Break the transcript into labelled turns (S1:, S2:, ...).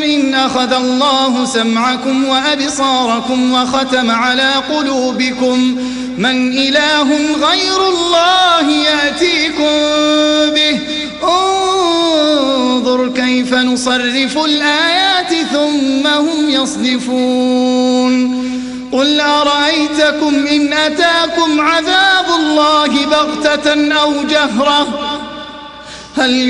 S1: إن أخذ الله سمعكم وأبصاركم وختم على قلوبكم من إله غير الله يأتيكم به انظر كيف نصرف الآيات ثم هم يصدفون قل أرأيتكم إن أتاكم عذاب الله بغتة أو جهرة هل